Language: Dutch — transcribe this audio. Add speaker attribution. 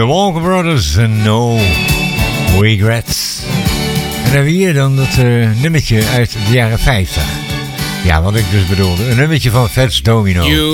Speaker 1: The Walker Brothers en No Regrets. En dan hebben we hier dan dat nummertje uit de jaren 50. Ja, wat ik dus bedoelde. Een nummertje van Fats Domino.